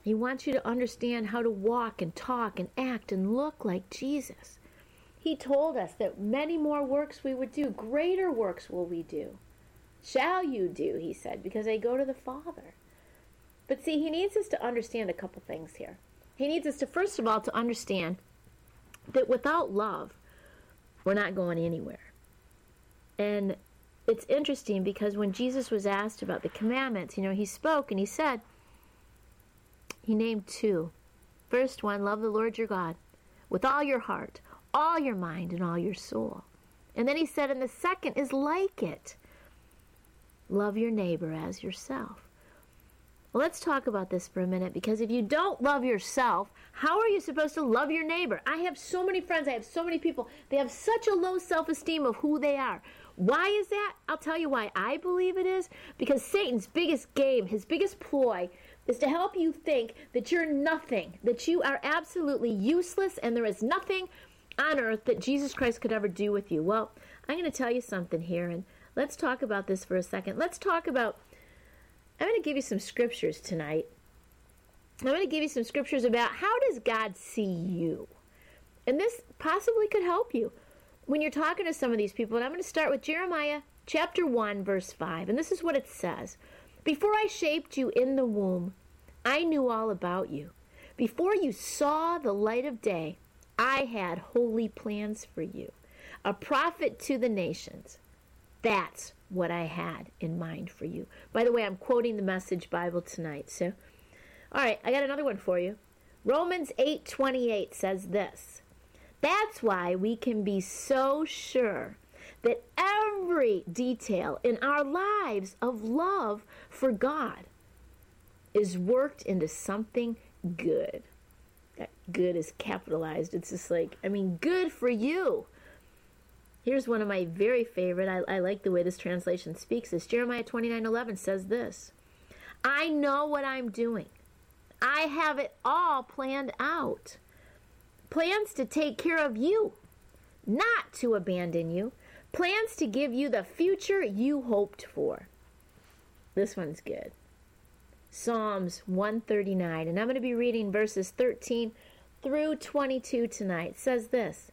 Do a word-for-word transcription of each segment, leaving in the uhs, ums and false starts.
He wants you to understand how to walk and talk and act and look like Jesus. He told us that many more works we would do, greater works will we do. Shall you do, he said, because I go to the Father. But see, he needs us to understand a couple things here. He needs us to, first of all, to understand that without love, we're not going anywhere. And it's interesting because when Jesus was asked about the commandments, you know, he spoke and he said, he named two. First one, love the Lord your God with all your heart, all your mind, and all your soul. And then he said, and the second is like it. Love your neighbor as yourself. Well, let's talk about this for a minute, because if you don't love yourself, how are you supposed to love your neighbor? I have so many friends, I have so many people, they have such a low self-esteem of who they are. Why is that? I'll tell you why I believe it is. Because Satan's biggest game, his biggest ploy, is to help you think that you're nothing, that you are absolutely useless, and there is nothing on earth that Jesus Christ could ever do with you. Well, I'm going to tell you something here, and let's talk about this for a second. Let's talk about, I'm going to give you some scriptures tonight. I'm going to give you some scriptures about how does God see you? And this possibly could help you when you're talking to some of these people. And I'm going to start with Jeremiah chapter one, verse five. And this is what it says. Before I shaped you in the womb, I knew all about you. Before you saw the light of day, I had holy plans for you. A prophet to the nations. That's what I had in mind for you. By the way, I'm quoting the Message Bible tonight. So, all right, I got another one for you. Romans eight twenty-eight says this. That's why we can be so sure that every detail in our lives of love for God is worked into something good. That good is capitalized. It's just like, I mean, good for you. Here's one of my very favorite. I, I like the way this translation speaks this. Jeremiah twenty-nine eleven says this. I know what I'm doing. I have it all planned out. Plans to take care of you, not to abandon you. Plans to give you the future you hoped for. This one's good. Psalms one thirty-nine, and I'm going to be reading verses thirteen through twenty-two tonight. It says this.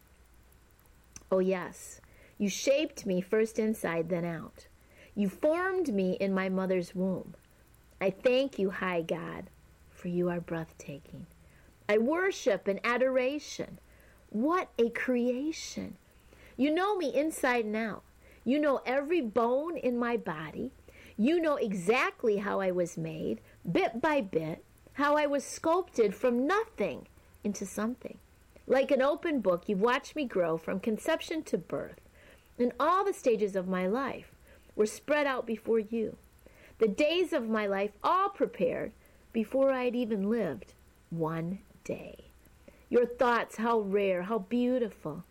Oh yes, you shaped me first inside, then out. You formed me in my mother's womb. I thank you, high God, for you are breathtaking. I worship in adoration. What a creation. You know me inside and out. You know every bone in my body. You know exactly how I was made, bit by bit, how I was sculpted from nothing into something. Like an open book, you've watched me grow from conception to birth. And all the stages of my life were spread out before you. The days of my life all prepared before I had even lived one day. Your thoughts, how rare, how beautiful.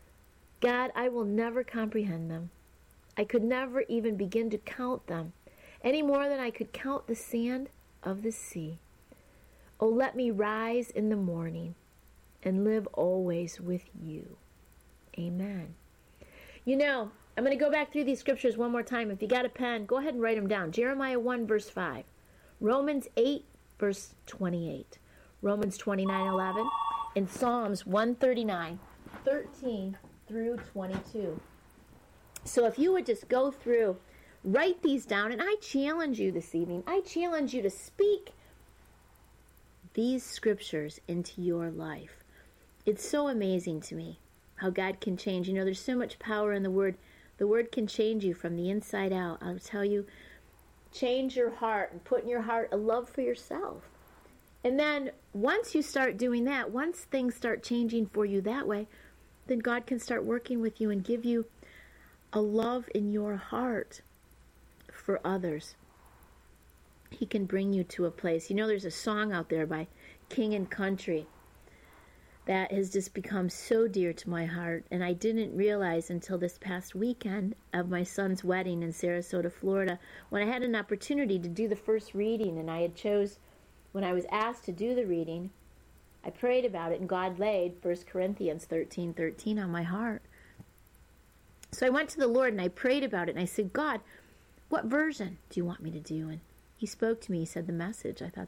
God, I will never comprehend them. I could never even begin to count them, any more than I could count the sand of the sea. Oh, let me rise in the morning and live always with you. Amen. You know, I'm going to go back through these scriptures one more time. If you got a pen, go ahead and write them down. Jeremiah one, verse five. Romans eight, verse twenty-eight. Romans twenty-nine eleven. And Psalms one thirty-nine, thirteen through twenty-two. So if you would just go through, write these down, and I challenge you this evening, I challenge you to speak these scriptures into your life. It's so amazing to me how God can change. You know, there's so much power in the Word. The Word can change you from the inside out. I'll tell you, change your heart and put in your heart a love for yourself. And then once you start doing that, once things start changing for you that way, then God can start working with you and give you a love in your heart for others. He can bring you to a place. You know, there's a song out there by King and Country that has just become so dear to my heart. And I didn't realize until this past weekend of my son's wedding in Sarasota, Florida, when I had an opportunity to do the first reading, and I had chose, when I was asked to do the reading, I prayed about it, and God laid First Corinthians thirteen thirteen on my heart. So I went to the Lord, and I prayed about it, and I said, God, what version do you want me to do? And he spoke to me. He said, the Message. I thought,